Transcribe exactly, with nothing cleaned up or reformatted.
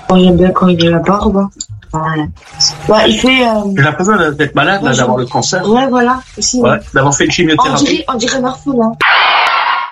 Moi, j'aime bien quand il a la barbe. Ouais. Ouais, il fait... Euh... J'ai l'impression d'être malade, ouais, d'avoir le cancer. Ouais, voilà. Aussi, ouais. ouais. D'avoir fait une chimiothérapie. On dirait, on dirait Marfou, là.